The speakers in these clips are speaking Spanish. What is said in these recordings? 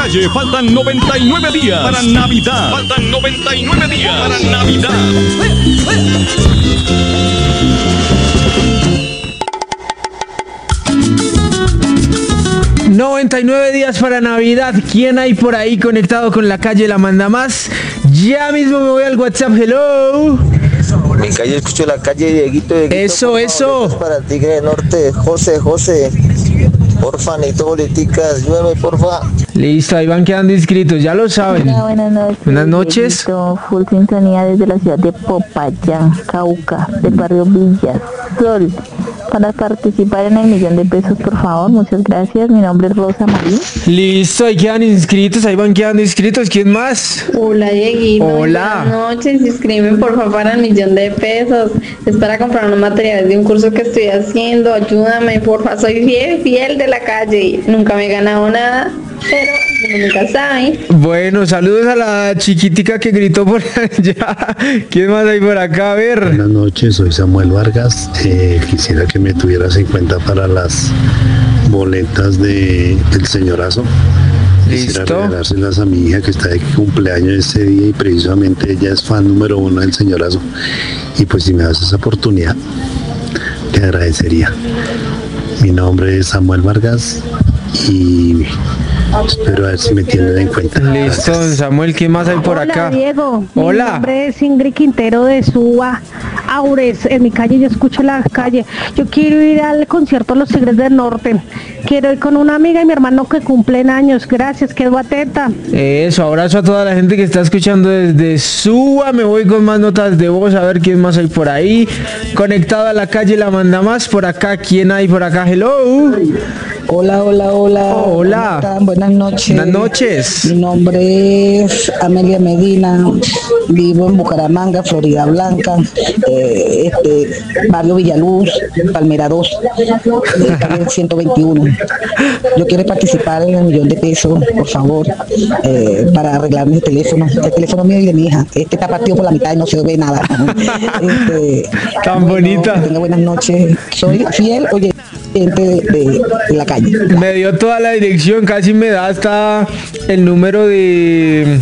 calle. Faltan 99 días para Navidad. Faltan 99 días para Navidad. 99 días para Navidad. ¿Quién hay por ahí conectado con la calle La Manda Más? Ya mismo me voy al WhatsApp. Hello. Mi calle, escucho la calle, Dieguito. Eso. Para el Tigre del Norte, José. Porfa, necesito boleticas, ayúdame, porfa. Listo, ahí van quedando inscritos, ya lo saben. Hola, buenas noches. Buenas noches. Dieguito, full sintonía desde la ciudad de Popayán, Cauca, del barrio Villasol. Para participar en el $1.000.000, por favor, muchas gracias. Mi nombre es Rosa María. Listo, ahí quedan inscritos, ahí van quedando inscritos. ¿Quién más? Hola, Dieguito. Hola. Buenas noches. Inscríbeme por favor para el $1.000.000. Es para comprar unos materiales de un curso que estoy haciendo. Ayúdame, porfa. Soy fiel de la calle. Nunca me he ganado nada, pero uno nunca sabe. Bueno, saludos a la chiquitica que gritó por allá. ¿Quién más hay por acá? A ver. Buenas noches, soy Samuel Vargas. Quisiera que me tuvieras en cuenta para las boletas del señorazo. Quisiera Listo. regalárselas a mi hija que está de cumpleaños ese día y precisamente ella es fan número 1 del señorazo. Y pues si me das esa oportunidad, te agradecería. Mi nombre es Samuel Vargas y espero a ver si me tienen en cuenta. Listo, Gracias. Samuel, ¿quién más hay por acá? Hola, Diego. Hola. Mi nombre es Ingrid Quintero de Suba, Aures. En mi calle, yo escucho la calle. Yo quiero ir al concierto de los Tigres del Norte. Quiero ir con una amiga y mi hermano que cumplen años. Gracias, quedo atenta. Eso, abrazo a toda la gente que está escuchando desde Suba. Me voy con más notas de voz a ver quién más hay por ahí. Conectado a la calle La Manda Más. Por acá, ¿quién hay por acá? Hello. Hola. Hola. ¿Cómo están? Buenas noches. Buenas noches. Mi nombre es Amelia Medina. Vivo en Bucaramanga, Florida Blanca, barrio Villaluz, Palmera 2, calle 121. Yo quiero participar en el $1.000.000, por favor, para arreglar mi teléfono. El teléfono mío y de mi hija. Este está partido por la mitad y no se ve nada. Tan bonita. Tenga buenas noches. Soy fiel oyente de la calle. Me dio toda la dirección, casi me da hasta el número de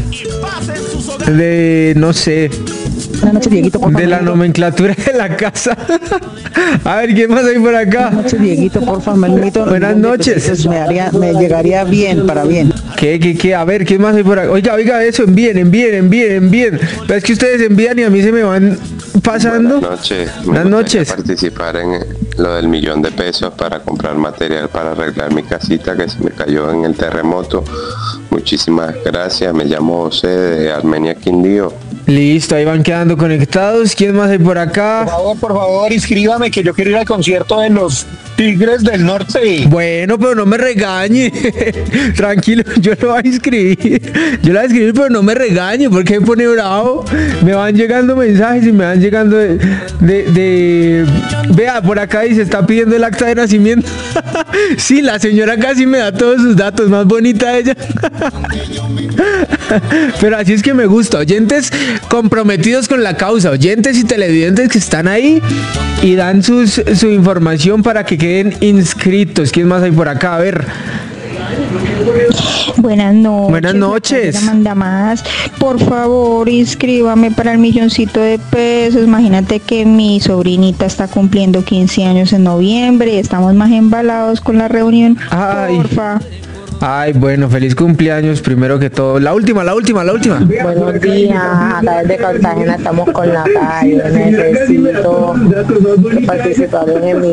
no sé, Buenas noches, Dieguito, por de favor. la nomenclatura de la casa. A ver, ¿quién más hay por acá? Buenas noches, Dieguito, por favor, manito. Buenas noches. Entonces me llegaría bien, para bien. ¿Qué? A ver, ¿quién más hay por acá? Oiga, eso, envíen. Pero es que ustedes envían y a mí se me van pasando. Buenas noches. Buenas noches. Participar en lo del $1.000.000 para comprar material para arreglar mi casita que se me cayó en el terremoto. Muchísimas gracias. Me llamo José de Armenia, Quindío. Listo, ahí van quedando conectados. ¿Quién más hay por acá? Por favor, inscríbame que yo quiero ir al concierto de los Tigres del Norte. Bueno, pero no me regañe. Tranquilo, yo lo voy a inscribir. Yo lo voy a escribir, pero no me regañe, porque me pone bravo. Me van llegando mensajes y me van llegando de... Vea, por acá dice, está pidiendo el acta de nacimiento. Sí, la señora casi me da todos sus datos, más bonita ella. Pero así es que me gusta. Oyentes comprometidos con la causa, oyentes y televidentes que están ahí y dan su información para que queden inscritos. ¿Quién más hay por acá? A ver. Buenas noches. Buenas noches. La Manda Más. Por favor, inscríbame para el $1.000.000. Imagínate que mi sobrinita está cumpliendo 15 años en noviembre y estamos más embalados con la reunión. Ay. Porfa. Ay, bueno, feliz cumpleaños primero que todo. La última. Buenos días, acá desde Cartagena estamos con la calle. Necesito participar en el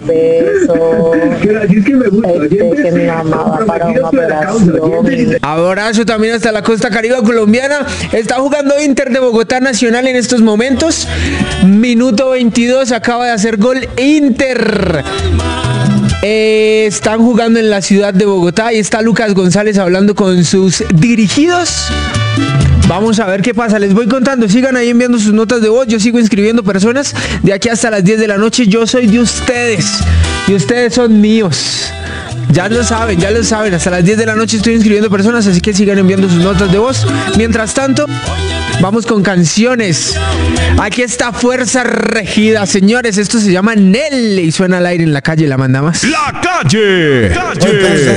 $1.000.000. Que mi mamá va para una operación. Abrazo también hasta la costa caribe colombiana. Está jugando Inter de Bogotá Nacional en estos momentos. Minuto 22, acaba de hacer gol Inter. Están jugando en la ciudad de Bogotá y está Lucas González hablando con sus dirigidos. Vamos a ver qué pasa, les voy contando, sigan ahí enviando sus notas de voz, yo sigo inscribiendo personas de aquí hasta las 10 de la noche, yo soy de ustedes y ustedes son míos. Ya lo saben, hasta las 10 de la noche estoy inscribiendo personas, así que sigan enviando sus notas de voz. Mientras tanto, vamos con canciones. Aquí está Fuerza Regida, señores, esto se llama Nel y suena al aire en la calle La Manda Más. La calle.